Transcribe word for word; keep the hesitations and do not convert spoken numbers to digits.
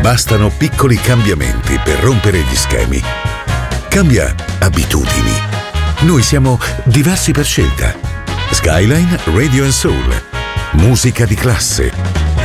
Bastano piccoli cambiamenti per rompere gli schemi. Cambia abitudini. Noi siamo diversi per scelta. Skyline Radio and Soul. Musica di classe.